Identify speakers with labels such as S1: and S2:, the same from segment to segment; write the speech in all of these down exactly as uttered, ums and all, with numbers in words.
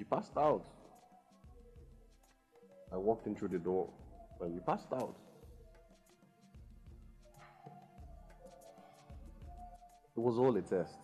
S1: She passed out. I walked in through the door and you passed out. It was all a test.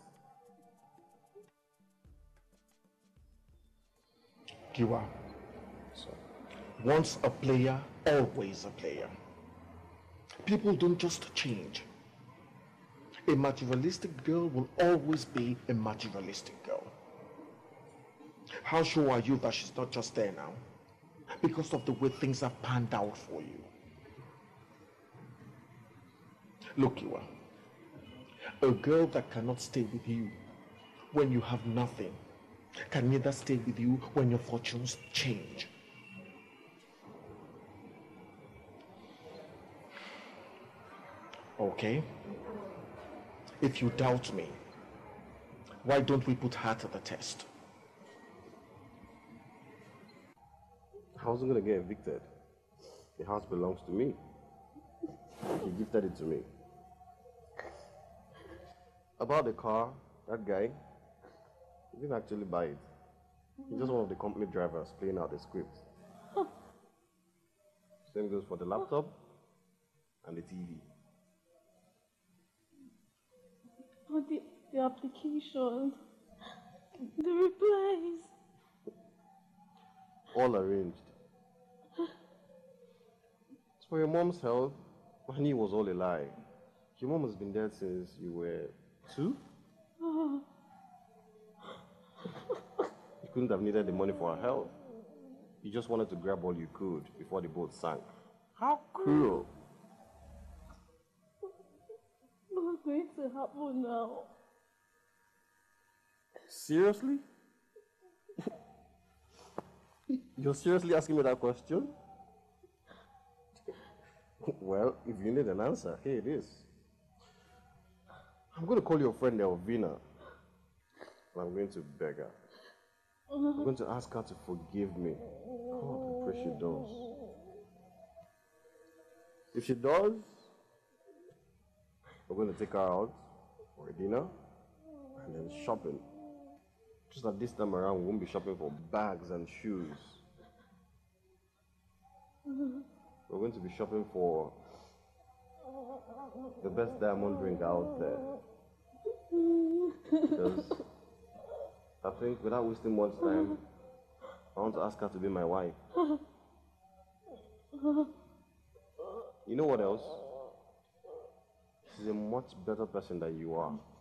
S2: Giwa, so once a player, always a player. People don't just change. A materialistic girl will always be a materialistic girl. How sure are you that she's not just there now? Because of the way things have panned out for you. Look, Giwa, a girl that cannot stay with you when you have nothing can neither stay with you when your fortunes change. Okay? If you doubt me, why don't we put her to the test?
S1: How's it gonna get evicted? The house belongs to me. He gifted it to me. About the car, that guy, he didn't actually buy it. He's just one of the company drivers playing out the script. Same goes for the laptop and the T V.
S3: But the, the applications, the replies.
S1: All arranged. As for your mom's health, I knew it was all a lie. Your mom has been dead since you were two?
S3: Oh.
S1: You couldn't have needed the money for her health. You just wanted to grab all you could before the boat sank. How cruel.
S3: What's going to happen now?
S1: Seriously? You're seriously asking me that question? Well, if you need an answer, here it is. I'm going to call your friend Elvina. And I'm going to beg her. I'm going to ask her to forgive me. God, I pray she does. If she does, we're going to take her out for a dinner and then shopping. Just that this time around, we won't be shopping for bags and shoes. We're going to be shopping for the best diamond ring out there. Because I think without wasting much time, I want to ask her to be my wife. You know what else? She's a much better person than you are.